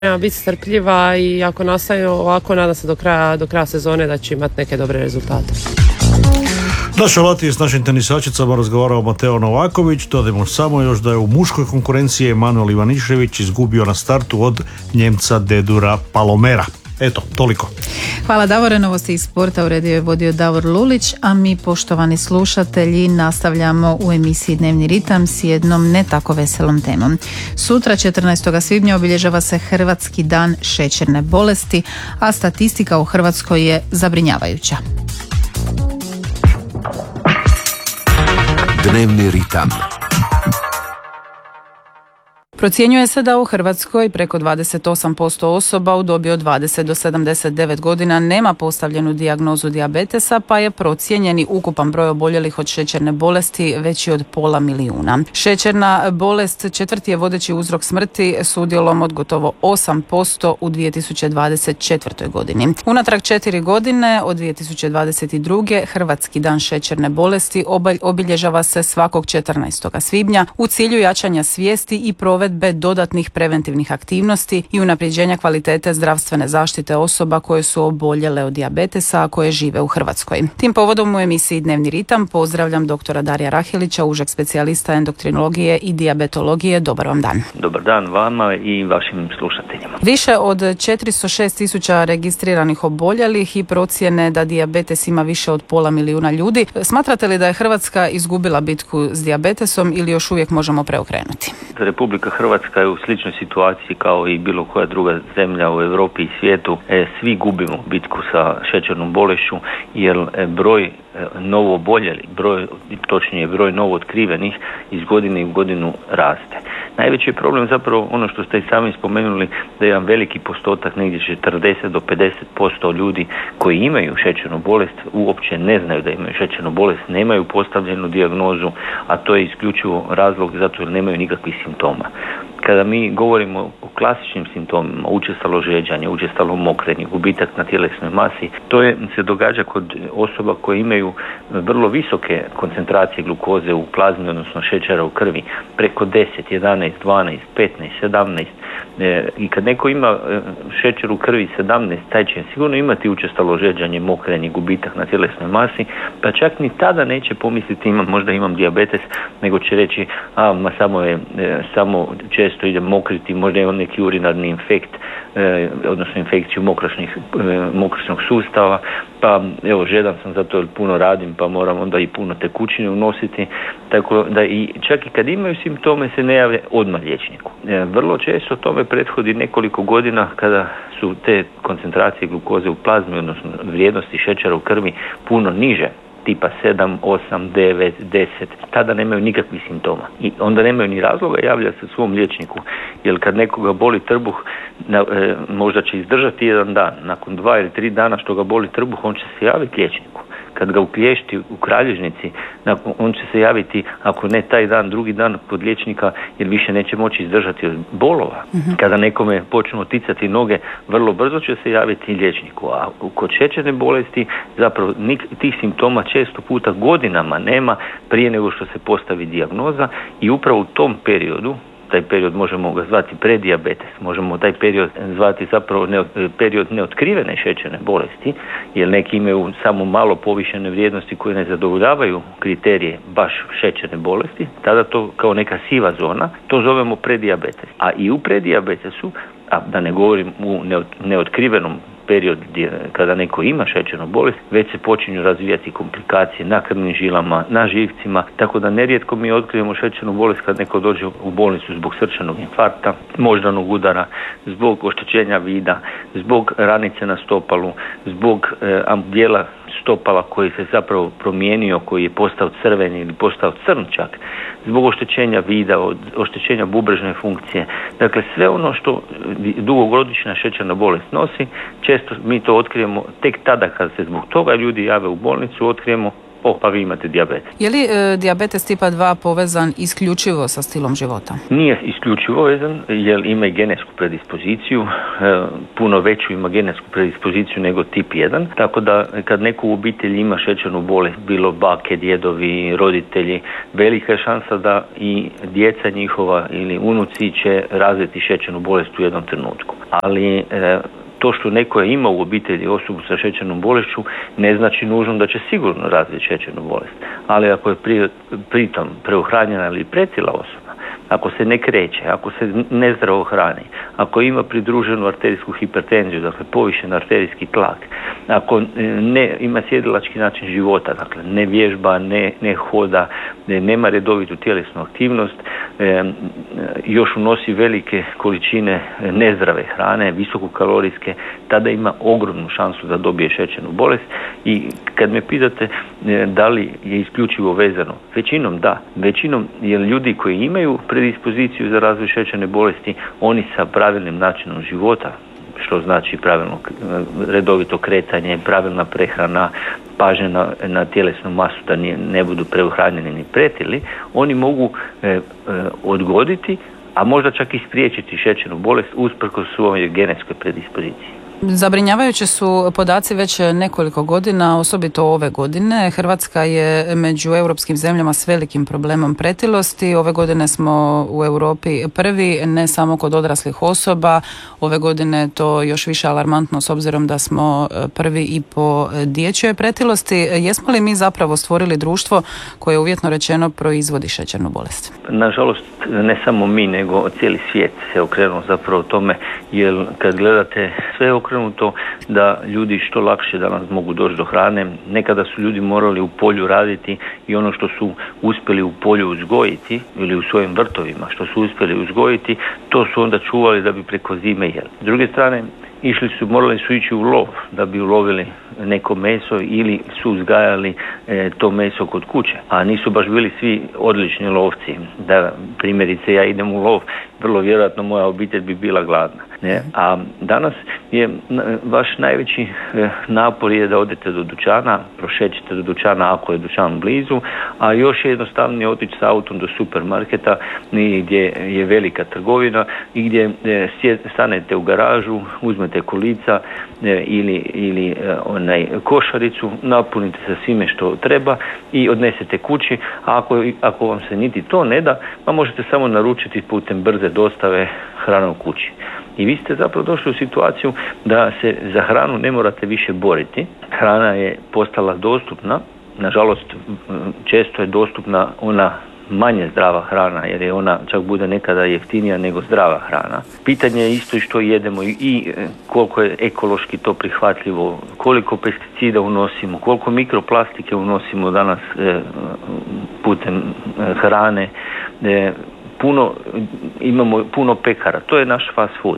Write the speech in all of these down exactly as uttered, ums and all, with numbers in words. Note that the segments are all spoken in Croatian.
Treba biti strpljiva i ako nastavimo ovako, nadam se do kraja, do kraja sezone da će imati neke dobre rezultate. Naša Latija s našim tenisačicama razgovarao Mateo Novaković. Dodajmo samo još da je u muškoj konkurenciji Emanuel Ivanišević izgubio na startu od Njemca Dedura Palomera. Eto, toliko. Hvala Davore, novosti iz sporta uredio je vodio Davor Lulić, a mi, poštovani slušatelji, nastavljamo u emisiji Dnevni ritam s jednom ne tako veselom temom. Sutra, četrnaestog svibnja, obilježava se Hrvatski dan šećerne bolesti, a statistika u Hrvatskoj je zabrinjavajuća. Dnevni ritam. Procjenjuje se da u Hrvatskoj preko dvadeset osam posto osoba u dobi od dvadeset do sedamdeset devet godina nema postavljenu dijagnozu dijabetesa, pa je procijenjeni ukupan broj oboljelih od šećerne bolesti veći od pola milijuna. Šećerna bolest četvrti je vodeći uzrok smrti s udjelom od gotovo osam posto u dvije tisuće dvadeset četvrtoj godini. Unatrag četiri godine, od dvije tisuće dvadeset druge. Hrvatski dan šećerne bolesti obilježava se svakog četrnaestog svibnja u cilju jačanja svijesti i provedbe dodatnih preventivnih aktivnosti i unapređenja kvalitete zdravstvene zaštite osoba koje su oboljele od dijabetesa, a koje žive u Hrvatskoj. Tim povodom u emisiji Dnevni ritam pozdravljam doktora Darija Rahilića, užeg specijalista endokrinologije i dijabetologije. Dobar vam dan. Dobar dan vama i vašim slušateljima. Više od četiristo šest tisuća registriranih oboljelih i procjene da dijabetes ima više od pola milijuna ljudi. Smatrate li da je Hrvatska izgubila bitku s dijabetesom ili još uvijek možemo preokrenuti? Republika Hrvatska je u sličnoj situaciji kao i bilo koja druga zemlja u Europi i svijetu. E, svi gubimo bitku sa šećernom bolešću jer e, broj e, novo oboljelih, broj, točnije broj novo otkrivenih iz godine u godinu raste. Najveći je problem zapravo ono što ste i sami spomenuli, da je jedan veliki postotak, negdje četrdeset do pedeset posto ljudi koji imaju šećernu bolest uopće ne znaju da imaju šećernu bolest, nemaju postavljenu dijagnozu, a to je isključivo razlog zato jer nemaju nikakvih simptoma. Kada mi govorimo o klasičnim simptomima, učestalo žeđanje, učestalo mokrenje, gubitak na tjelesnoj masi, to je, se događa kod osoba koje imaju vrlo visoke koncentracije glukoze u plazmi, odnosno šećera u krvi, preko deset, jedanaest, dvanaest, petnaest, sedamnaest. E, I kad neko ima šećer u krvi sedamnaest, taj će sigurno imati učestalo žeđanje, mokrenje, gubitak na tjelesnoj masi, pa čak ni tada neće pomisliti imam, možda imam dijabetes, nego će reći, a ma samo je, e, samo često idem mokriti, možda je on neki urinarni infekt, e, odnosno infekciju mokrašnih, e, mokrašnog sustava, pa evo žedan sam zato jer puno radim, pa moram onda i puno tekućine unositi, tako da i čak i kad imaju simptome se ne jave odmah liječniku. E, vrlo često tome prethodi nekoliko godina kada su te koncentracije glukoze u plazmi, odnosno vrijednosti šećera u krvi puno niže, tipa sedam, osam, devet, deset, tada nemaju nikakvih simptoma. I onda nemaju ni razloga javljati se svom liječniku, jer kad nekoga boli trbuh, na, e, možda će izdržati jedan dan. Nakon dva ili tri dana što ga boli trbuh, on će se javiti liječniku. Kad ga uklješti u kralježnici, on će se javiti, ako ne taj dan, drugi dan kod liječnika, jer više neće moći izdržati od bolova. Uh-huh. Kada nekome počnu ticati noge, vrlo brzo će se javiti liječniku. A kod šećerne bolesti zapravo tih simptoma često puta godinama nema prije nego što se postavi dijagnoza i upravo u tom periodu, taj period možemo ga zvati predijabetes, možemo taj period zvati zapravo ne, period neotkrivene šećerne bolesti, jer neki imaju samo malo povišene vrijednosti koje ne zadovoljavaju kriterije baš šećerne bolesti, tada to kao neka siva zona, to zovemo predijabetes. A i u predijabetesu, a da ne govorim u neotkrivenom period kada neko ima šećernu bolest, već se počinju razvijati komplikacije na krvnim žilama, na živcima, tako da nerijetko mi otkrijemo šećernu bolest kad neko dođe u bolnicu zbog srčanog infarkta, moždanog udara, zbog oštećenja vida, zbog ranice na stopalu, zbog e, dijela stopala koji se zapravo promijenio, koji je postao crven ili postao crn čak, zbog oštećenja vida, od oštećenja bubrežne funkcije. Dakle, sve ono što dugogodišnja šećerna bolest nosi, često mi to otkrijemo tek tada kad se zbog toga ljudi jave u bolnicu, otkrijemo o, pa vi imate dijabetes. Je li e, dijabetes tipa dva povezan isključivo sa stilom života? Nije isključivo vezan, jer ima i genetsku predispoziciju, e, puno veću ima genetsku predispoziciju nego tip jedan, tako da kad neko u obitelji ima šećernu bolest, bilo bake, djedovi, roditelji, velika je šansa da i djeca njihova ili unuci će razviti šećernu bolest u jednom trenutku. Ali e, to što neko je imao u obitelji osobu sa šećernom bolešću ne znači nužno da će sigurno razviti šećernu bolest. Ali ako je pri, pritom preuhranjena ili pretila osoba, ako se ne kreće, ako se nezdravo hrani, ako ima pridruženu arterijsku hipertenziju, dakle povišen arterijski tlak, ako ne ima sjedilački način života, dakle ne vježba, ne, ne hoda, ne, nema redovitu tjelesnu aktivnost, e, još unosi velike količine nezdrave hrane, visokokalorijske, tada ima ogromnu šansu da dobije šećernu bolest. I kad me pitate e, da li je isključivo vezano, većinom da, većinom jer ljudi koji imaju predispoziciju za razvoj šećerne bolesti, oni sa pravilnim načinom života, što znači pravilno redovito kretanje, pravilna prehrana, pažnja na, na tjelesnu masu da nije, ne budu preuhranjeni ni pretili, oni mogu e, e, odgoditi, a možda čak i spriječiti šećernu bolest usprkos svojoj genetskoj predispoziciji. Zabrinjavajući su podaci već nekoliko godina, osobito ove godine. Hrvatska je među europskim zemljama s velikim problemom pretilosti. Ove godine smo u Europi prvi, ne samo kod odraslih osoba. Ove godine je to još više alarmantno s obzirom da smo prvi i po dječjoj pretilosti. Jesmo li mi zapravo stvorili društvo koje uvjetno rečeno proizvodi šećernu bolest? Nažalost, ne samo mi, nego cijeli svijet se okrenuo zapravo tome, jer kad gledate sve okrenuto da ljudi što lakše danas mogu doći do hrane. Nekada su ljudi morali u polju raditi i ono što su uspjeli u polju uzgojiti ili u svojim vrtovima što su uspjeli uzgojiti, to su onda čuvali da bi preko zime jeli. S druge strane, išli su, morali su ići u lov da bi ulovili neko meso ili su uzgajali e, to meso kod kuće, a nisu baš bili svi odlični lovci. Da primjerice ja idem u lov, vrlo vjerojatno moja obitelj bi bila gladna. Ne? A danas je vaš najveći e, napor je da odete do dućana, prošećete do dućana ako je dućan blizu, a još je jednostavnije otići s autom do supermarketa gdje je velika trgovina i gdje e, stanete u garažu, uzmete kolica e, ili, ili e, onaj košaricu, napunite sa svime što treba i odnesete kući, a ako, ako vam se niti to ne da, pa možete samo naručiti putem brze dostave hranu u kući. I vi ste zapravo došli u situaciju da se za hranu ne morate više boriti. Hrana je postala dostupna, nažalost često je dostupna ona manje zdrava hrana, jer je ona čak bude nekada jeftinija nego zdrava hrana. Pitanje je isto i što jedemo i koliko je ekološki to prihvatljivo, koliko pesticida unosimo, koliko mikroplastike unosimo danas e, putem e, hrane. E, puno, imamo puno pekara, to je naš fast food.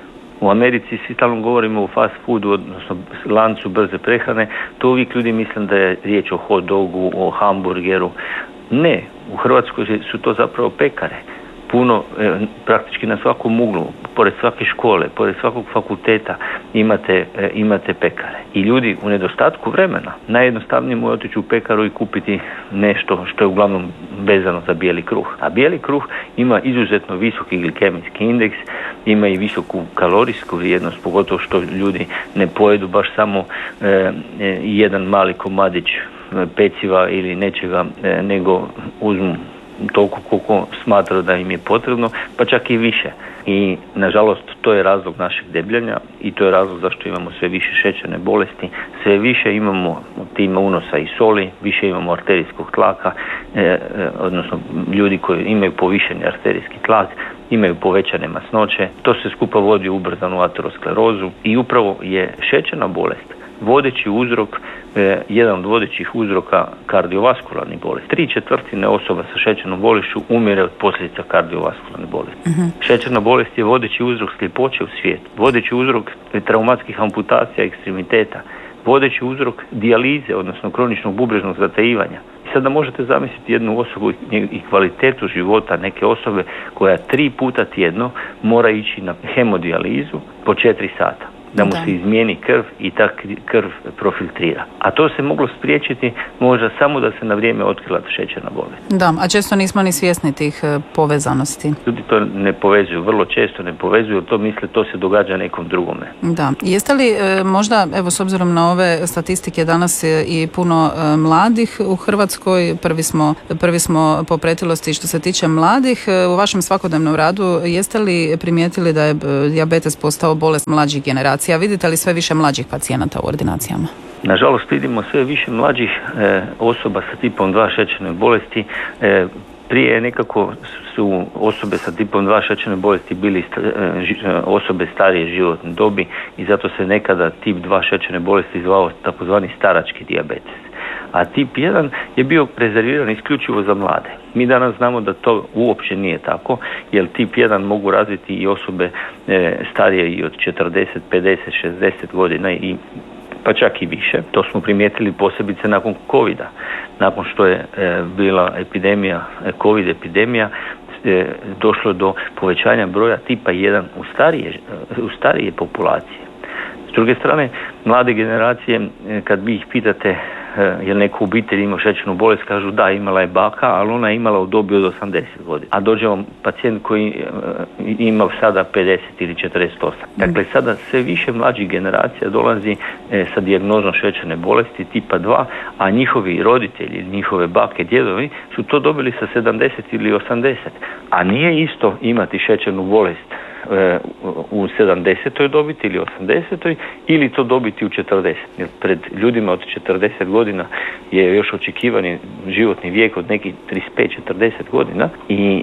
U Americi svi stalno govorimo o fast foodu, odnosno lancu brze prehrane, to uvijek ljudi misle da je riječ o hot dogu, o hamburgeru. Ne, u Hrvatskoj su to zapravo pekare. Puno, e, praktički na svakom uglu, pored svake škole, pored svakog fakulteta imate, e, imate pekare. I ljudi u nedostatku vremena najjednostavnije mu je otići u pekaru i kupiti nešto što je uglavnom vezano za bijeli kruh. A bijeli kruh ima izuzetno visoki glikemijski indeks, ima i visoku kalorijsku vrijednost, pogotovo što ljudi ne pojedu baš samo e, e, jedan mali komadić peciva ili nečega, e, nego uzmu toliko koliko smatraju da im je potrebno, pa čak i više. I nažalost to je razlog našeg debljanja i to je razlog zašto imamo sve više šećerne bolesti, sve više imamo tima unosa i soli, više imamo arterijskog tlaka, e, e, odnosno ljudi koji imaju povišeni arterijski tlak, imaju povećane masnoće, to se skupa vodi u ubrzanu aterosklerozu i upravo je šećerna bolest vodeći uzrok, e, jedan od vodećih uzroka kardiovaskularnih bolesti. Tri četvrtine osoba sa šećernom bolešću umire od posljedica kardiovaskularne bolesti. Uh-huh. Šećerna bolest je vodeći uzrok sljepoće u svijetu, vodeći uzrok traumatskih amputacija ekstremiteta, vodeći uzrok dijalize, odnosno kroničnog bubrežnog zatajivanja. I sada možete zamisliti jednu osobu i kvalitetu života neke osobe koja tri puta tjedno mora ići na hemodijalizu po četiri sata. da mu da. se izmijeni krv i ta krv profiltrira. A to se moglo spriječiti možda samo da se na vrijeme otkrila šećerna bolest. Da, a često nismo ni svjesni tih povezanosti. Ljudi to ne povezuju, vrlo često ne povezuju, to misle to se događa nekom drugome. Da, jeste li e, možda, evo s obzirom na ove statistike danas je i puno e, mladih u Hrvatskoj, prvi smo, prvi smo po pretilosti što se tiče mladih, e, u vašem svakodnevnom radu jeste li primijetili da je dijabetes postao bolest mlađih generacija? Vidite li sve više mlađih pacijenata u ordinacijama? Nažalost vidimo sve više mlađih e, osoba sa tipom dva šećerne bolesti. E, prije nekako su osobe sa tipom dva šećerne bolesti bili sta, e, ži, osobe starije životne dobi i zato se nekada tip dva šećerne bolesti zvao takozvani starački dijabetes. A tip jedan je bio rezerviran isključivo za mlade. Mi danas znamo da to uopće nije tako, jer tip jedan mogu razviti i osobe e, starije i od četrdeset, pedeset, šezdeset godina i pa čak i više. To smo primijetili posebice nakon covida. Nakon što je e, bila epidemija, e, covid epidemija, e, došlo do povećanja broja tipa jedan u starije, e, u starije populacije. S druge strane, mlade generacije, e, kad vi ih pitate jer neko u obitelji ima šećernu bolest, kažu da, imala je baka, ali ona je imala u dobi od osamdeset godina. A dođe vam pacijent koji ima sada pedeset ili četrdeset osam. Dakle, sada sve više mlađih generacija dolazi e, sa dijagnozom šećerne bolesti tipa dva, a njihovi roditelji, njihove bake, djedovi su to dobili sa sedamdeset ili osamdeset. A nije isto imati šećernu bolest u sedamdesetoj dobiti ili osamdesetoj ili to dobiti u četrdeset. Jer pred ljudima od četrdeset godina je još očekivani životni vijek od nekih trideset pet do četrdeset godina i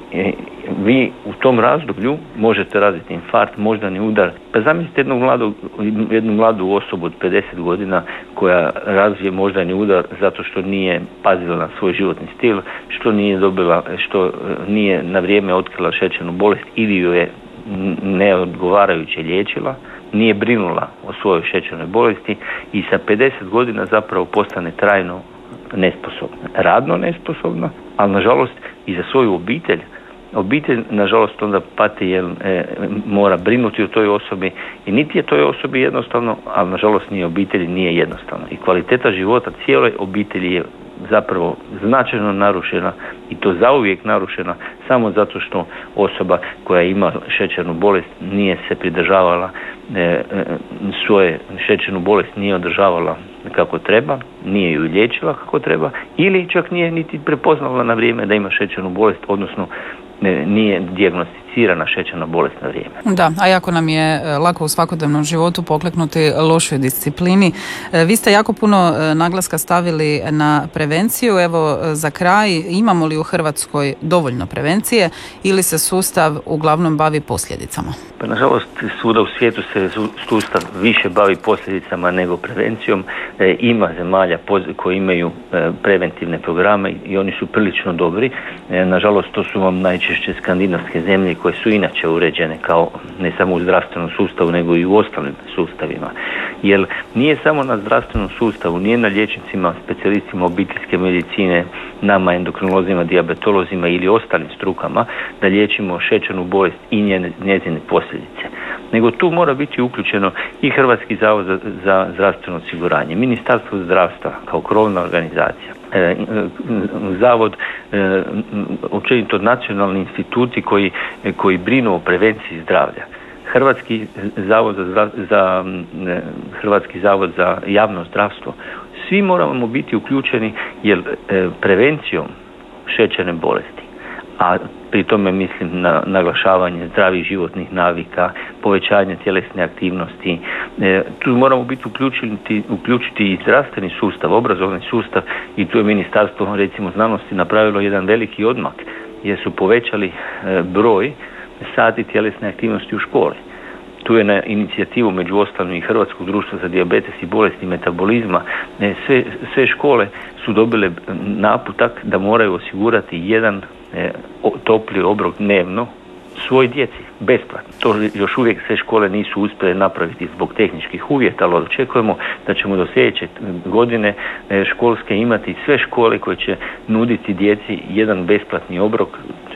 vi u tom razdoblju možete razviti infarkt, moždani udar. Pa zamislite jednu mladu, jednu mladu osobu od pedeset godina koja razvije moždani udar zato što nije pazila na svoj životni stil, što nije dobila, što nije na vrijeme otkrila šećernu bolest ili ju je neodgovarajuće liječila, nije brinula o svojoj šećernoj bolesti i sa pedeset godina zapravo postane trajno nesposobna. Radno nesposobna, ali nažalost i za svoju obitelj. Obitelj, nažalost, onda pati jer e, mora brinuti o toj osobi i niti je toj osobi jednostavno, ali nažalost nije obitelji, nije jednostavno. I kvaliteta života cijele obitelji je zapravo značajno narušena i to zauvijek narušena samo zato što osoba koja ima šećernu bolest nije se pridržavala e, e, svoje šećernu bolest, nije održavala kako treba, nije ju liječila kako treba ili čak nije niti prepoznala na vrijeme da ima šećernu bolest, odnosno ne, nije dijagnosticirana šećerna bolest na vrijeme. Da, a jako nam je lako u svakodnevnom životu pokleknuti lošoj disciplini. Vi ste jako puno naglaska stavili na prevenciju. Evo, za kraj, imamo li u Hrvatskoj dovoljno prevencije ili se sustav uglavnom bavi posljedicama? Pa nažalost, svuda u svijetu se sustav više bavi posljedicama nego prevencijom. E, ima zemalja koji imaju e, preventivne programe i oni su prilično dobri. E, nažalost, to su vam najčešće skandinavske zemlje koje su inače uređene kao ne samo u zdravstvenom sustavu nego i u ostalim sustavima. Jer nije samo na zdravstvenom sustavu, nije na liječnicima, specijalistima obiteljske medicine, nama endokrinolozima, dijabetolozima ili ostalim strukama da liječimo šećernu bolest i njene, njezine posljedice. Nego tu mora biti uključeno i Hrvatski zavod za, za zdravstveno osiguranje, Ministarstvo zdravstva kao krovna organizacija, e, zavod, e, općenito nacionalni instituti koji, koji brinu o prevenciji zdravlja. Hrvatski zavod za, za, Hrvatski zavod za javno zdravstvo. Svi moramo biti uključeni jer e, prevencijom šećerne bolesti, a pri tome mislim na naglašavanje zdravih životnih navika, povećanje tjelesne aktivnosti. E, tu moramo biti uključiti, uključiti i zdravstveni sustav, obrazovni sustav i tu je Ministarstvo recimo znanosti napravilo jedan veliki odmak jer su povećali e, broj sati tjelesne aktivnosti u školi. Tu je na inicijativu među ostalim i Hrvatskog društva za dijabetes i bolesti metabolizma. E, sve, sve škole su dobile naputak da moraju osigurati jedan e, topli obrok dnevno svoj djeci, besplatno. To još uvijek sve škole nisu uspjele napraviti zbog tehničkih uvjeta, ali očekujemo da ćemo do sljedeće godine školske imati sve škole koje će nuditi djeci jedan besplatni obrok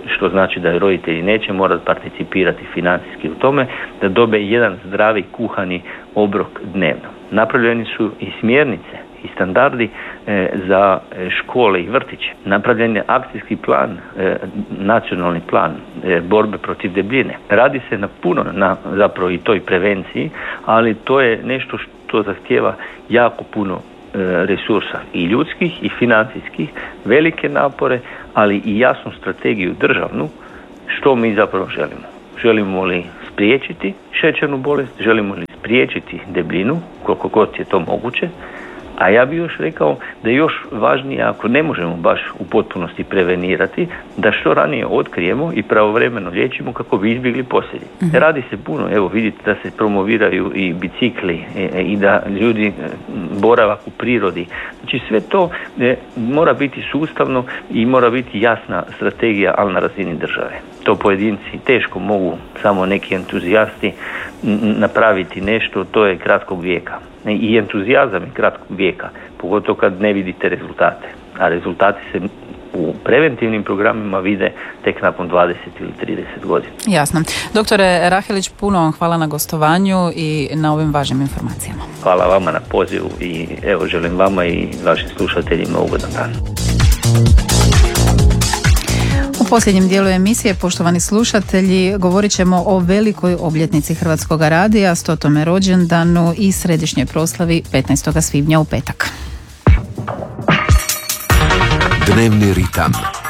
što znači da roditelji neće morati participirati financijski u tome, da dobe jedan zdravi kuhani obrok dnevno. Napravljeni su i smjernice i standardi e, za škole i vrtiće. Napravljen je akcijski plan, e, nacionalni plan e, borbe protiv debljine. Radi se na puno na zapravo i toj prevenciji, ali to je nešto što zahtijeva jako puno e, resursa i ljudskih i financijskih, velike napore, ali i jasnu strategiju državnu što mi zapravo želimo. Želimo li spriječiti šećernu bolest, želimo li spriječiti debljinu, koliko god je to moguće, a ja bih još rekao da je još važnije, ako ne možemo baš u potpunosti prevenirati, da što ranije otkrijemo i pravovremeno liječimo kako bi izbjegli posljedice. Mm-hmm. Radi se puno, evo vidite da se promoviraju i bicikli e, i da ljudi boravak u prirodi. Znači sve to e, mora biti sustavno i mora biti jasna strategija, ali na razini države. To pojedinci teško mogu, samo neki entuzijasti napraviti nešto, to je kratkog vijeka. I entuzijazam je kratkog vijeka, pogotovo kad ne vidite rezultate. A rezultati se u preventivnim programima vide tek nakon dvadeset ili trideset godina. Jasno. Doktore Rahelić, puno vam hvala na gostovanju i na ovim važnim informacijama. Hvala vama na pozivu i evo želim vama i vašim slušateljima ugodan dan. U posljednjem dijelu emisije, poštovani slušatelji, govorit ćemo o velikoj obljetnici Hrvatskog radija, stotome rođendanu i središnjoj proslavi petnaestog svibnja u petak. Dnevni ritam.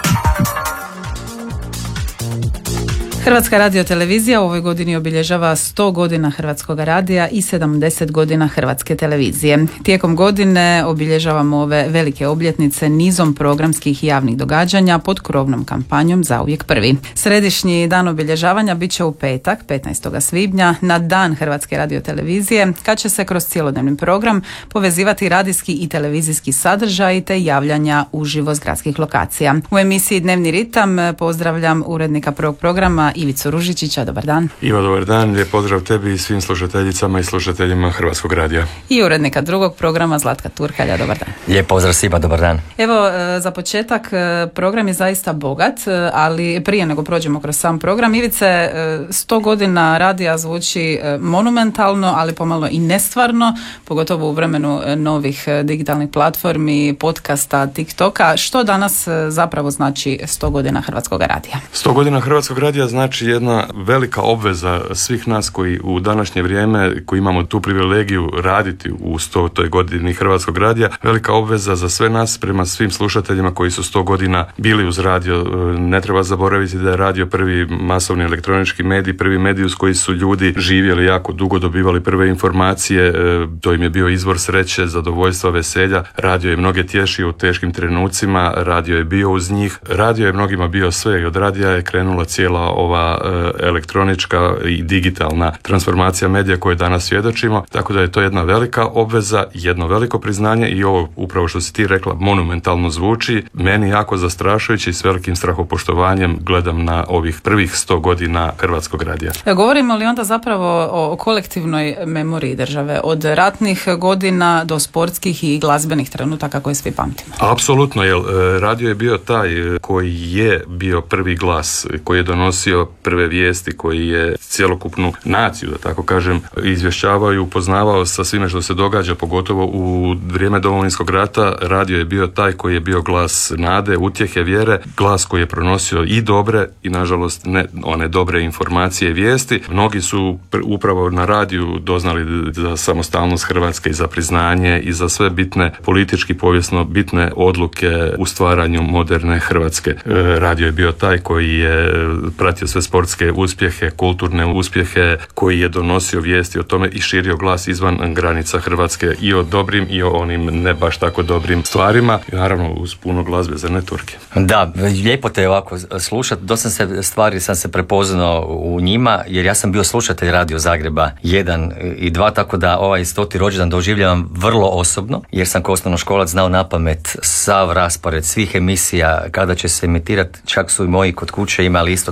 Hrvatska radiotelevizija u ovoj godini obilježava sto godina Hrvatskog radija i sedamdeset godina Hrvatske televizije. Tijekom godine obilježavamo ove velike obljetnice nizom programskih i javnih događanja pod krovnom kampanjom Zauvijek prvi. Središnji dan obilježavanja bit će u petak, petnaestog svibnja, na dan Hrvatske radiotelevizije, kad će se kroz cjelodnevni program povezivati radijski i televizijski sadržaj te javljanja uživo s gradskih lokacija. U emisiji Dnevni ritam pozdravljam urednika prvog programa Ivicu Ružičića, dobar dan. Ivo, dobar dan, lijep pozdrav tebi i svim slušateljicama i slušateljima Hrvatskog radija. I urednika drugog programa Zlatka Turkalja, dobar dan. Lijep pozdrav svima, dobar dan. Evo, za početak, program je zaista bogat, ali prije nego prođemo kroz sam program, Ivice, sto godina radija zvuči monumentalno, ali pomalo i nestvarno, pogotovo u vremenu novih digitalnih platformi, podcasta, TikToka. Što danas zapravo znači sto godina Hrvatskog radija? sto godina Hrvatskog radija znači jedna velika obveza svih nas koji u današnje vrijeme, koji imamo tu privilegiju raditi u stotoj godini Hrvatskog radija, velika obveza za sve nas prema svim slušateljima koji su sto godina bili uz radio. Ne treba zaboraviti da je radio prvi masovni elektronički medij, prvi medij uz koji su ljudi živjeli jako dugo, dobivali prve informacije, to im je bio izvor sreće, zadovoljstva, veselja. Radio je mnoge tješio u teškim trenucima, radio je bio uz njih, radio je mnogima bio sve i od radija je krenula cijela ova elektronička i digitalna transformacija medija koje danas svjedočimo, tako da je to jedna velika obveza, jedno veliko priznanje i ovo upravo što si ti rekla monumentalno zvuči, meni jako zastrašujući i s velikim strahopoštovanjem gledam na ovih prvih sto godina Hrvatskog radija. Govorimo li onda zapravo o kolektivnoj memoriji države, od ratnih godina do sportskih i glazbenih trenutaka koje svi pamtimo? Apsolutno, jer radio je bio taj koji je bio prvi glas, koji je donosio prve vijesti, koji je cjelokupnu naciju, da tako kažem, izvješćavao i upoznavao sa svime što se događa, pogotovo u vrijeme Domovinskog rata. Radio je bio taj koji je bio glas nade, utjehe, vjere, glas koji je pronosio i dobre i nažalost ne one dobre informacije i vijesti. Mnogi su upravo na radiju doznali za samostalnost Hrvatske i za priznanje i za sve bitne politički, povijesno bitne odluke u stvaranju moderne Hrvatske. Radio je bio taj koji je pratio sve sportske uspjehe, kulturne uspjehe, koji je donosio vijesti o tome i širio glas izvan granica Hrvatske i o dobrim i o onim ne baš tako dobrim stvarima i naravno uz puno glazbe za networke. Da, lijepo te ovako slušati, dosta se stvari sam se prepoznao u njima, jer ja sam bio slušatelj Radio Zagreba jedan i dva, tako da ovaj stoti rođendan doživljavam vrlo osobno, jer sam kao osnovnoškolac znao napamet sav raspored svih emisija kada će se emitirati, čak su i moji kod kuće imali isto taj raspored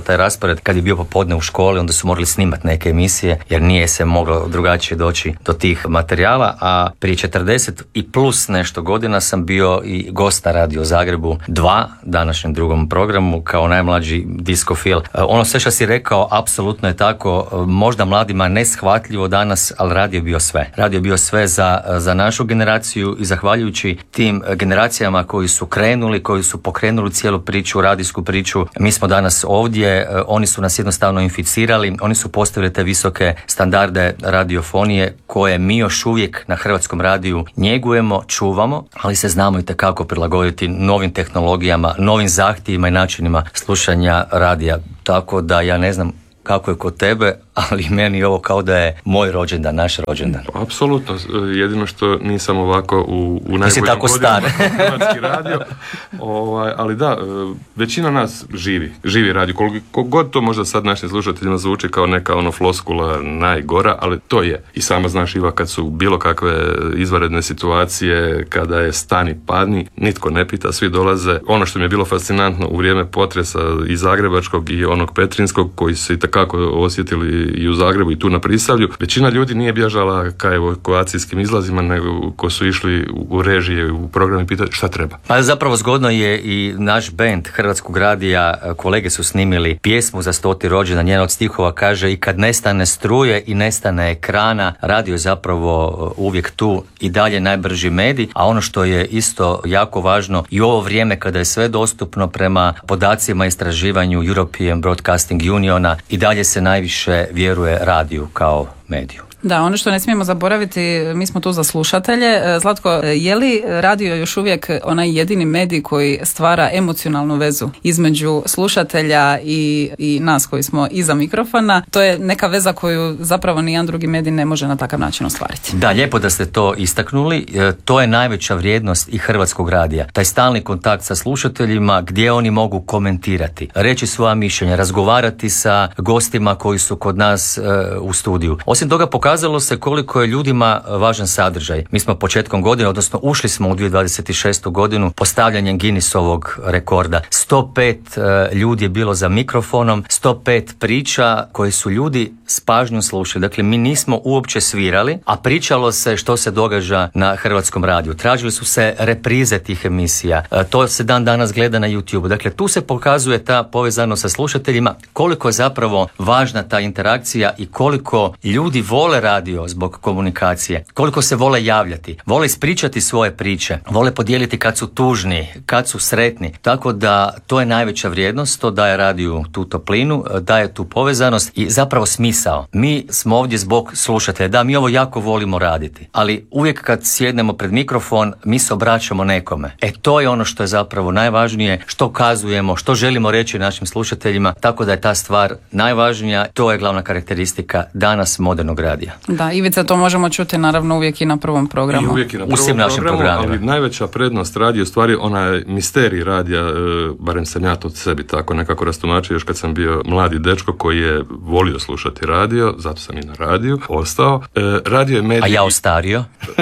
raspored. Kad je bio popodne u školi, onda su morali snimati neke emisije, jer nije se moglo drugačije doći do tih materijala, a prije četrdeset i plus nešto godina sam bio i gost na Radio Zagrebu dva, današnjem drugom programu, kao najmlađi diskofil. Ono sve što si rekao, apsolutno je tako, možda mladima neshvatljivo danas, ali radio je bio sve. Radio je bio sve za, za našu generaciju i zahvaljujući tim generacijama koji su krenuli, koji su pokrenuli cijelu priču, radijsku priču, mi smo danas ovdje, oni su nas jednostavno inficirali, oni su postavili te visoke standarde radiofonije koje mi još uvijek na Hrvatskom radiju njegujemo, čuvamo, ali se znamo i tekako prilagoditi novim tehnologijama, novim zahtjevima i načinima slušanja radija. Tako da ja ne znam kako je kod tebe, ali meni ovo kao da je moj rođendan, naš rođendan. Apsolutno, jedino što nisam ovako u, u najboljim tako godinama Hrvatski radio, ovaj, ali da, većina nas živi, živi radio, koliko god to možda sad našim slušateljima zvuči kao neka ono floskula najgora, ali to je. I sama znaš, Iva, kad su bilo kakve izvanredne situacije, kada je stani padni, nitko ne pita, svi dolaze. Ono što mi je bilo fascinantno u vrijeme potresa i zagrebačkog i onog petrinskog, koji su i takako osjetili i u Zagrebu i tu na Prisavlju, većina ljudi nije bježala ka evakuacijskim izlazima, nego ko su išli u režije, u program i pitali šta treba. Pa zapravo zgodno je i naš bend Hrvatskog radija, kolege su snimili pjesmu za stoti rođendan, jedan od stihova kaže: i kad nestane struje i nestane ekrana, radio je zapravo uvijek tu i dalje najbrži medij, a ono što je isto jako važno i u ovo vrijeme kada je sve dostupno prema podacima istraživanju European Broadcasting Uniona, i dalje se najviše vjeruje radiju kao mediju. Da, ono što ne smijemo zaboraviti, mi smo tu za slušatelje. Zlatko, je li radio još uvijek onaj jedini medij koji stvara emocionalnu vezu između slušatelja i, i nas koji smo iza mikrofona? To je neka veza koju zapravo nijedan drugi medij ne može na takav način ostvariti. Da, lijepo da ste to istaknuli. To je najveća vrijednost i Hrvatskog radija. Taj stalni kontakt sa slušateljima gdje oni mogu komentirati, reći svoja mišljenja, razgovarati sa gostima koji su kod nas uh, u studiju. Osim toga, pokazalo se koliko je ljudima važan sadržaj. Mi smo početkom godine, odnosno ušli smo u dvije tisuće dvadeset šestu godinu postavljanjem Guinnessovog rekorda. sto pet uh, ljudi je bilo za mikrofonom, sto pet priča koje su ljudi s pažnjom slušali. Dakle, mi nismo uopće svirali, a pričalo se što se događa na Hrvatskom radiju. Tražili su se reprize tih emisija. Uh, to se dan danas gleda na YouTube. Dakle, tu se pokazuje ta povezanost sa slušateljima, koliko je zapravo važna ta interakcija i koliko ljudi vole radio zbog komunikacije, koliko se vole javljati, vole ispričati svoje priče, vole podijeliti kad su tužni, kad su sretni. Tako da to je najveća vrijednost, to daje radiju tu toplinu, daje tu povezanost i zapravo smisao. Mi smo ovdje zbog slušatelja. Da, mi ovo jako volimo raditi, ali uvijek kad sjednemo pred mikrofon, mi se obraćamo nekome. E to je ono što je zapravo najvažnije, što kazujemo, što želimo reći našim slušateljima, tako da je ta stvar najvažnija. To je glavna karakteristika danas modernog radija. Da, Ivica, to možemo čuti naravno uvijek i na prvom programu. I uvijek i na prvom svim našim programu, programima. ali najveća prednost radija u stvari onaj misterij radija, e, barem sam ja to od sebi tako nekako rastumačio još kad sam bio mladi dečko koji je volio slušati radio, zato sam i na radiju ostao. E, radio je medij... A ja ostario?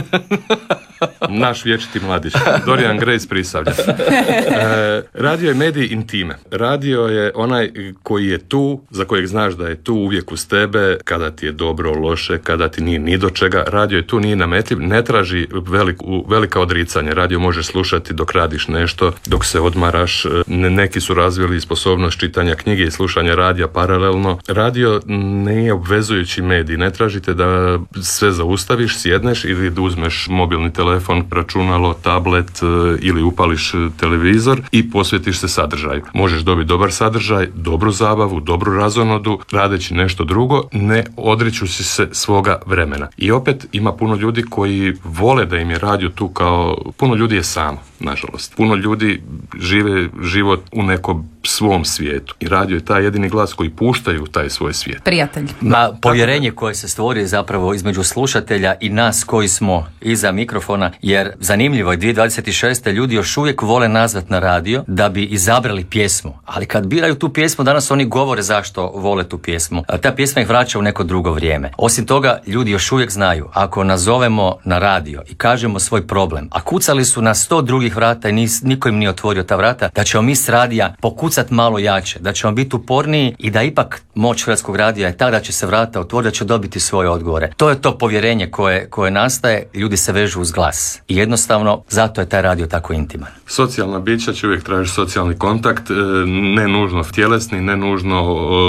Naš vječiti mladić, Dorian Gray iz Prisavlja. E, radio je medij intime. Radio je onaj koji je tu, za kojeg znaš da je tu uvijek uz tebe, kada ti je dobro, loše, kada ti nije ni do čega. Radio je tu, nije nametljiv, ne traži veliku, velika odricanja. Radio možeš slušati dok radiš nešto, dok se odmaraš. Ne, neki su razvili sposobnost čitanja knjige i slušanja radija paralelno. Radio nije obvezujući medij. Ne tražite da sve zaustaviš, sjedneš ili da uzmeš mobilni telefon, računalo, tablet ili upališ televizor i posvetiš se sadržaju. Možeš dobiti dobar sadržaj, dobru zabavu, dobru razonodu, radeći nešto drugo, ne odriču si se svoga vremena. I opet ima puno ljudi koji vole da im je radio tu kao... Puno ljudi je samo, nažalost. Puno ljudi žive život u nekom svom svijetu. I radio je taj jedini glas koji puštaju taj svoj svijet. Prijatelj. Ma, povjerenje koje se stvori zapravo između slušatelja i nas koji smo iza mikrofona, jer zanimljivo je dvije tisuće dvadeset šeste ljudi još uvijek vole nazvat na radio da bi izabrali pjesmu. Ali kad biraju tu pjesmu, danas oni govore zašto vole tu pjesmu. A ta pjesma ih vraća u neko drugo vrijeme. Osim toga, ljudi još uvijek znaju, ako nazovemo na radio i kažemo svoj problem, a kucali su na sto drugih tih vrata i nis, niko im nije otvorio ta vrata, da ćemo mi s radija pokucat malo jače, da ćemo biti uporniji i da ipak moć Hrvatskog radija je ta da će se vrata otvoriti, da će dobiti svoje odgovore. To je to povjerenje koje, koje nastaje, ljudi se vežu uz glas. I jednostavno, zato je taj radio tako intiman. Socijalna bića će uvijek tražiti socijalni kontakt, ne nužno tjelesni, ne nužno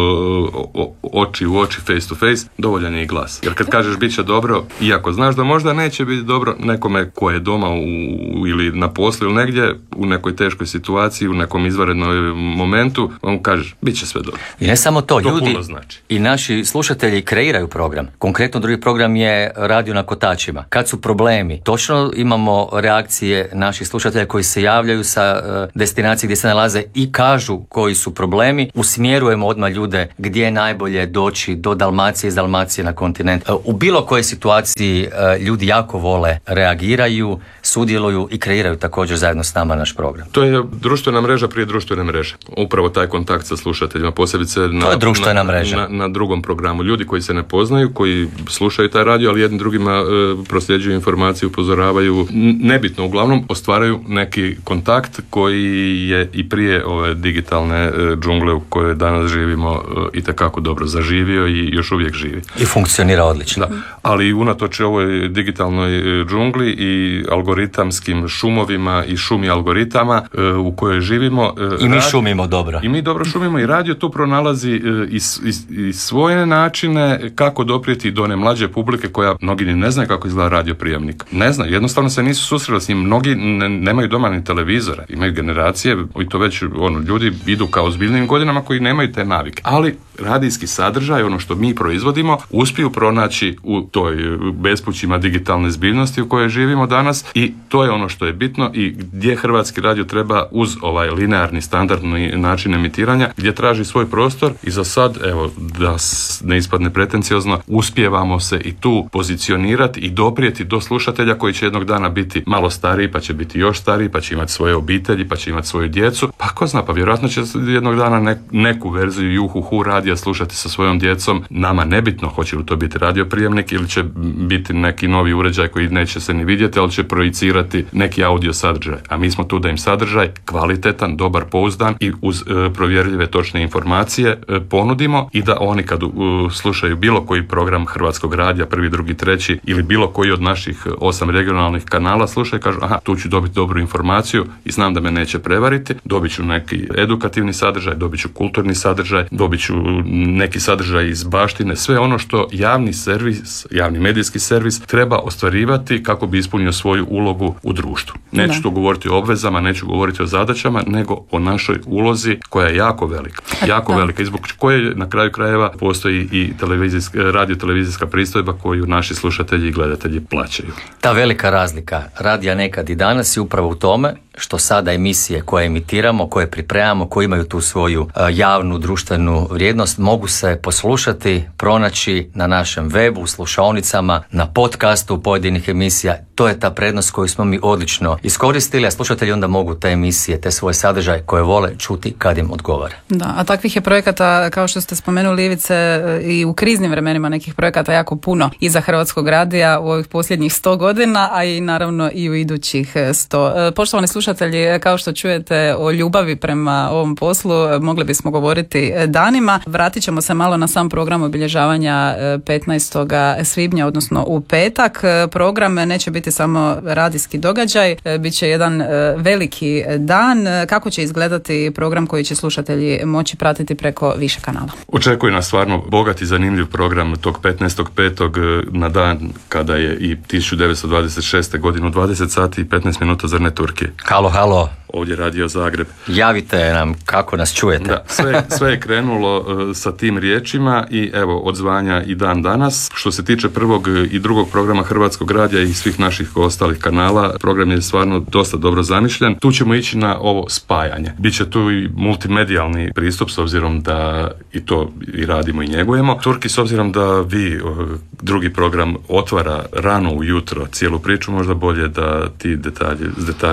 oči u oči, face to face, dovoljan je i glas. Jer kad kažeš bit će dobro, iako znaš da možda neće biti dobro nekome ko je doma u, ili na poslu ili negdje, u nekoj teškoj situaciji, u nekom izvanrednom momentu, on kažeš bit će sve dobro. I ne samo to, to ljudi znači. I naši slušatelji kreiraju program. Konkretno drugi program je radio na kotačima. Kad su problemi, točno imamo reakcije naših slušatelja koji se javljaju sa uh, destinacije gdje se nalaze i kažu koji su problemi. Usmjerujemo odmah ljude gdje je najbolje doći do Dalmacije, iz Dalmacije na kontinent. Uh, u bilo kojoj situaciji uh, ljudi jako vole, reagiraju, sudjeluju i kreiraju također zajedno s nama naš program. To je društvena mreža prije društvene mreže. Upravo taj kontakt sa slušateljima, posebice na, to je društvena mreža. Na, na drugom programu. Ljudi koji se ne poznaju, koji slušaju taj radio, ali jednim drugima e, prosljeđuju informacije, upozoravaju. Nebitno, uglavnom ostvaraju neki kontakt koji je i prije ove digitalne e, džungle u kojoj danas živimo e, itekako dobro zaživio i još uvijek živi. I funkcionira odlično. Da, ali unatoč ovoj digitalnoj e, džungli i algoritamskim šumovima i šumi algoritama e, u kojoj živimo. E, I mi rad, šumimo dobro. I mi dobro šumimo i radio tu pronalazi e, i, i, i svoje načine kako doprijeti do one mlađe publike koja mnogi ni ne znaju kako izgleda radio prijemnik. Ne znaju, jednostavno se nisu susreli s njim. Mnogi ne, nemaju doma ni televizora. Imaju generacije i to već ono, ljudi idu kao ozbiljnim godinama koji nemaju te navike. Ali radijski sadržaj, ono što mi proizvodimo, uspiju pronaći u toj bespućima digitalne zbiljnosti u kojoj živimo danas i to je ono što je bitno i gdje Hrvatski radio treba uz ovaj linearni standardni način emitiranja, gdje traži svoj prostor i za sad, evo, da ne ispadne pretenciozno, uspijevamo se i tu pozicionirati i doprijeti do slušatelja koji će jednog dana biti malo stariji, pa će biti još stariji, pa će imati svoje obitelji, pa će imati svoju djecu, pa ko zna, pa vjerojatno će jednog dana ne, neku verziju Juhuhu radija slušati sa svojom djecom. Nama nebitno hoće li to biti radioprijemnik ili će biti neki novi uređaj koji neće se ni vidjeti, ali će projicirati neki audio sadržaj. A mi smo tu da im sadržaj kvalitetan, dobar, pouzdan i uz e, provjerljive točne informacije e, ponudimo i da oni kad uh, slušaju bilo koji program Hrvatskog radija, prvi, drugi, treći ili bilo koji od naših osam regionalnih kanala slušaju, kažu aha, tu ću dobiti dobru informaciju i znam da me neće prevariti, dobit ću neki edukativni sadržaj, dobit ću kulturni sadržaj, dobit ću neki sadržaj iz baštine, sve ono što javni servis, javni medijski servis treba ostvarivati kako bi ispunio svoju ulogu u društvu. Neću tu govoriti o obvezama, neću govoriti o zadaćama, nego o našoj ulozi koja je jako velika. Jako da. velika i zbog koje na kraju krajeva postoji i televizijska, radio-televizijska pristojba koju naši slušatelji i gledatelji plaćaju. Ta velika razlika radija nekad i danas je upravo u tome što sada emisije koje emitiramo, koje pripremamo, koje imaju tu svoju uh, javnu društvenu vrijednost, mogu se poslušati, pronaći na našem webu, u slušaonicama, na podcastu pojedinih emisija. To je ta prednost koju smo mi odlično iskoristili, a slušatelji onda mogu te emisije, te svoje sadržaje koje vole čuti kad im odgovara. Da, a takvih je projekata, kao što ste spomenuli, Ivice, i u kriznim vremenima nekih projekata jako puno i za Hrvatskog radija u ovih posljednjih sto godina, a i naravno i u idućih sto. Poštovani slušatelji, kao što čujete o ljubavi prema ovom poslu, mogli bismo govoriti danima. Vratit ćemo se malo na sam program obilježavanja petnaestog svibnja, odnosno u petak. Program neće biti samo radijski događaj, bit će jedan veliki dan. Kako će izgledati program koji će slušatelji moći pratiti preko više kanala? Očekuje nas stvarno bogat i zanimljiv program tog petnaestog petog na dan kada je i tisuću devetsto dvadeset šeste godine u dvadeset sati i petnaest minuta Zrne Turke. Halo, halo. Ovdje Radio Zagreb. Javite nam kako nas čujete. Da, sve, sve je krenulo uh, sa tim riječima i evo, odzvanja i dan danas. Što se tiče prvog i drugog programa Hrvatskog radija i svih naših ostalih kanala, program je stvarno dosta dobro zamišljen. Tu ćemo ići na ovo spajanje. Biće tu i multimedijalni pristup s obzirom da i to i radimo i njegujemo. Turki, s obzirom da vi uh, drugi program otvara rano ujutro cijelu priču, možda bolje da ti detalji, s detaljima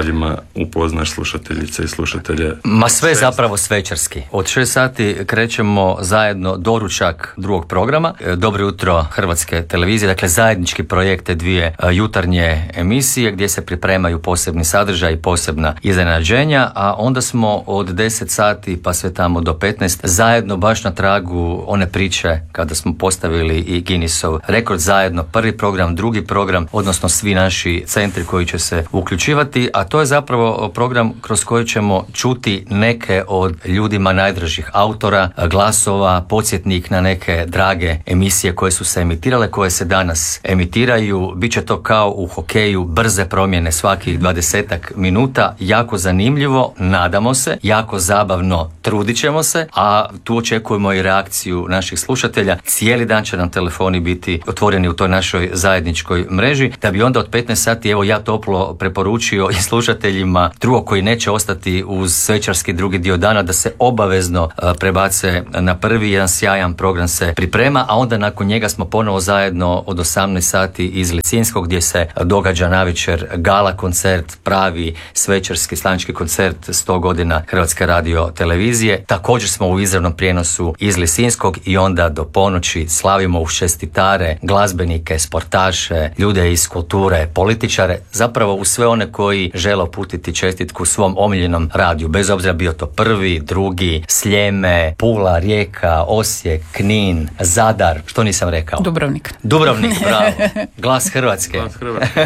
upoznaš slušateljice i slušatelje. Ma sve zapravo svečarski. Od šest sati krećemo zajedno doručak drugog programa. Dobro jutro Hrvatske televizije, dakle zajednički projekt te dvije jutarnje emisije gdje se pripremaju posebni sadržaj i posebna iznenađenja, a onda smo od deset sati pa sve tamo do petnaest zajedno baš na tragu one priče kada smo postavili i Guinnessov rekord zajedno, prvi program, drugi program, odnosno svi naši centri koji će se uključivati, a to je zapravo program kroz koji ćemo čuti neke od ljudima najdražih autora, glasova, podsjetnik na neke drage emisije koje su se emitirale, koje se danas emitiraju. Biće to kao u hokeju, brze promjene svakih dvadesetak minuta, jako zanimljivo, nadamo se, jako zabavno, trudit ćemo se, a tu očekujemo i reakciju naših slušatelja. Cijeli dan će nam telefoni biti otvoreni u toj našoj zajedničkoj mreži, da bi onda od petnaest sati, evo ja toplo preporučio i slušateljima drugo koji neće ostati uz svečarski drugi dio dana, da se obavezno prebace na prvi. Jedan sjajan program se priprema, a onda nakon njega smo ponovo zajedno od osamnaest sati iz Licinskog gdje se događa navečer gala koncert, pravi svečarski slavnički koncert sto godina Hrvatske radio televizije. Također smo u izravnom prijenosu iz Lisinskog i onda do ponoći slavimo uz čestitare, glazbenike, sportaše, ljude iz kulture, političare, zapravo u sve one koji žele uputiti čestitku svom omiljenom radiju, bez obzira bio to prvi, drugi, Sljeme, Pula, Rijeka, Osijek, Knin, Zadar, što nisam rekao? Dubrovnik. Dubrovnik, bravo. Glas Hrvatske. Glas Hrvatske.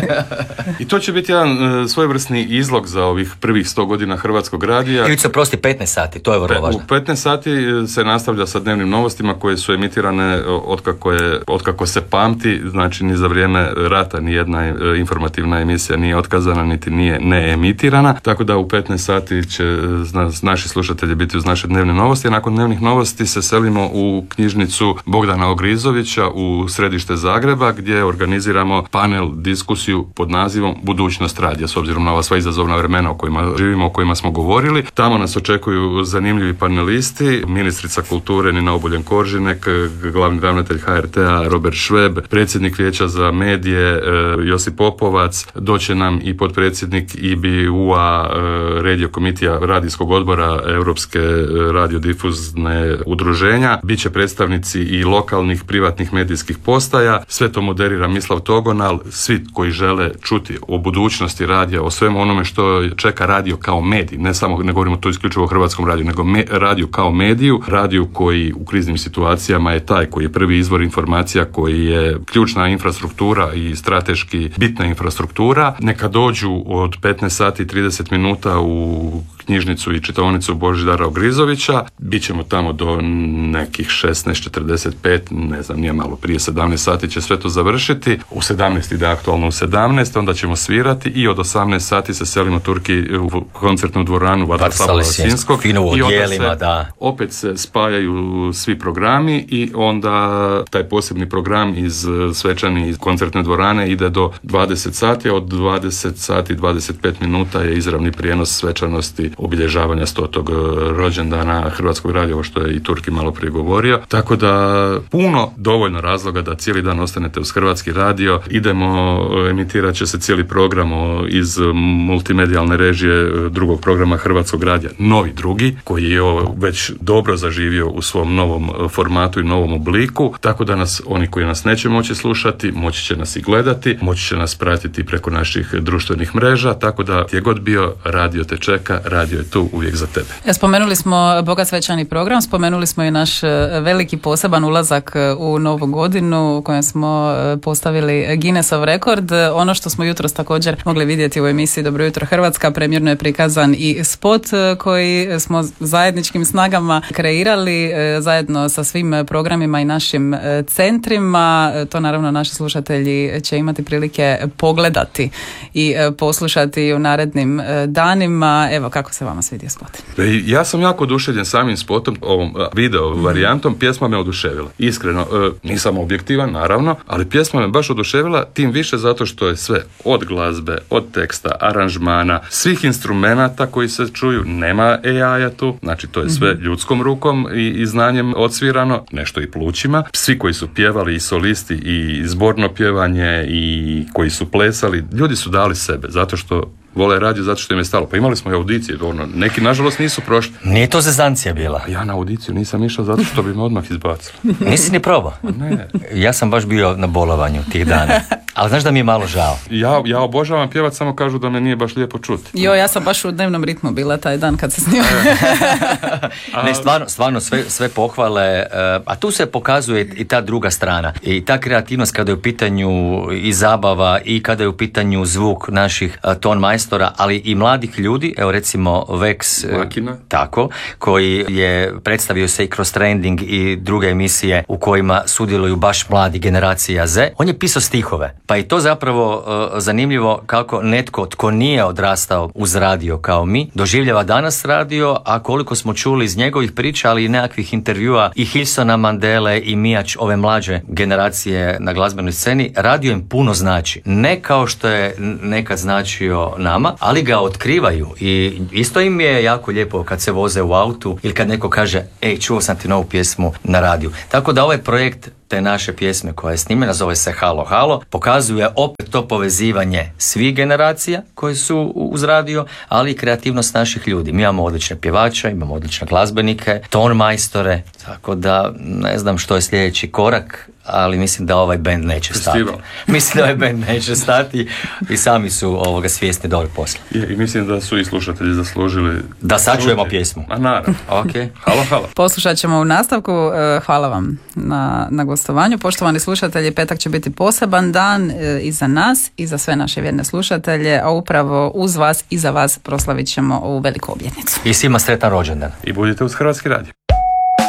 I to će biti jedan uh, svojevrsni izlog za ovih prvih sto godina Hrvatskog radija. Ivica, prosti, petnaest sati, to je vrlo važno. U petnaest sati se nastavlja sa dnevnim novostima koje su emitirane otkako, je, otkako se pamti, znači ni za vrijeme rata ni jedna informativna emisija nije otkazana, niti nije ne emitirana, tako da u petnaest sati će naši slušatelji biti uz naše dnevne novosti, a nakon dnevnih novosti se selimo u knjižnicu Bogdana Ogrizovića u središte Zagreba, gdje organiziramo panel, diskusiju pod nazivom Budućnost radija, s obzirom na ova sva izazovna vremena o kojima živimo, o kojima smo govorili. Tamo nas očekuju zanimljivi panelisti, ministrica kulture Nina Obuljen Koržinek, glavni ravnatelj H R T-a Robert Šveb, predsjednik vijeća za medije Josip Popovac, doće nam i potpredsjednik I B U-a Radio komitija radijskog odbora Europske radiodifuzne udruženja, biće predstavnici i lokalnih privatnih medijskih postaja, sve to moderira Mislav Togonal. Svi koji žele čuti o budućnosti radija, o svemu onome što čeka radio kao medij, ne samo, ne govorimo to isključivo o Hrvatskom radiju, nego me, radio kao mediju, radiju koji u kriznim situacijama je taj koji je prvi izvor informacija, koji je ključna infrastruktura i strateški bitna infrastruktura. Neka dođu od petnaest sati i trideset minuta u knjižnicu i čitaonicu Božidara Ogrizovića. Bićemo tamo do nekih šesnaest četrdeset pet, ne znam, nije malo prije sedamnaest sati će sve to završiti. U sedamnaest ide aktualno u sedamnaest, onda ćemo svirati i od osamnaest sati se selimo Turki u koncertnu dvoranu Vatroslava Lisinskog. Fino u odjelima, da. Opet se spajaju svi programi i onda taj posebni program iz svečani iz koncertne dvorane ide do dvadeset sati, od dvadeset sati i dvadeset pet minuta je izravni prijenos svečanosti obilježavanja stotog rođendana Hrvatskog radija, ovo što je i Turki malo prije govorio. Tako da puno dovoljno razloga da cijeli dan ostanete uz Hrvatski radio. Idemo, emitirat će se cijeli program iz multimedijalne režije drugog programa Hrvatskog radija, novi drugi, koji je već dobro zaživio u svom novom formatu i novom obliku, tako da nas, oni koji nas neće moći slušati, moći će nas i gledati, moći će nas pratiti preko naših društvenih mreža, tako da gdje god bio, radio te čeka, radio je tu uvijek za tebe. Spomenuli smo bogat svečani program, spomenuli smo i naš veliki poseban ulazak u novu godinu u kojem smo postavili Guinnessov rekord. Ono što smo jutros također mogli vidjeti u emisiji Dobro jutro Hrvatska, premjerno je prikazan i spot koji smo zajedničkim snagama kreirali zajedno sa svim programima i našim centrima. To naravno naši slušatelji će imati prilike pogledati i poslušati u narednim danima. Evo, kako se vama svidio spot? Ja sam jako oduševljen samim spotom, ovom video varijantom. Pjesma me oduševila. Iskreno, nisam objektivan, naravno, ali pjesma me baš oduševila, tim više zato što je sve od glazbe, od teksta, aranžmana, svih instrumenata koji se čuju, nema A I-a tu, znači to je sve ljudskom rukom i, i znanjem odsvirano, nešto i plućima. Svi koji su pjevali, i solisti, i zborno pjevanje, i koji su plesali, ljudi su dali sebe, zato što Vole radio zato što im je stalo. Pa imali smo i audicije, ono, neki nažalost nisu prošli. Nije to zezancija bila. Ja na audiciju nisam išao zato što bi me odmah izbacili. Nisi ni probao? Ne. Ja sam baš bio na bolovanju tih dana. Ali znaš da mi je malo žao? Ja, ja obožavam pjevat, samo kažu da me nije baš lijepo čuti. Jo, ja sam baš u dnevnom ritmu bila taj dan kad se snima. Ne, stvarno, stvarno sve, sve pohvale, a tu se pokazuje i ta druga strana. I ta kreativnost kada je u pitanju i zabava i kada je u pitanju zvuk naših ton majstora, ali i mladih ljudi, evo recimo Vex, Makina. Tako, koji je predstavio se i kroz Trending i druge emisije u kojima sudjeluju baš mladi generacija Z. On je pisao stihove. Pa je to zapravo uh, zanimljivo kako netko tko nije odrastao uz radio kao mi, doživljava danas radio, a koliko smo čuli iz njegovih priča, ali i nekakvih intervjua i Hilsona Mandele i Mijač, ove mlađe generacije na glazbenoj sceni, radio im puno znači. Ne kao što je nekad značio nama, ali ga otkrivaju i isto im je jako lijepo kad se voze u autu ili kad neko kaže, ej, čuo sam ti novu pjesmu na radiju. Tako da ovaj projekt te naše pjesme koja je snimena, zove se Halo Halo, pokazuje opet to povezivanje svih generacija koje su uz radio, ali i kreativnost naših ljudi. Mi imamo odlične pjevače, imamo odlične glazbenike, ton majstore, tako da ne znam što je sljedeći korak, ali mislim da ovaj bend neće stati. Festival. Mislim da ovaj bend neće stati i sami su ovoga svjesni dobrog posla. Je, i mislim da su i slušatelji zaslužili da sačujemo slušati. Pjesmu. A naravno. Okay. Halo, halo. Poslušat ćemo u nastavku. Hvala vam na, na gostovanju. Poštovani slušatelji, petak će biti poseban dan i za nas i za sve naše vjerne slušatelje, a upravo uz vas i za vas proslavit ćemo ovu veliku obljetnicu. I svima sretan rođendan. I budite uz Hrvatski radio.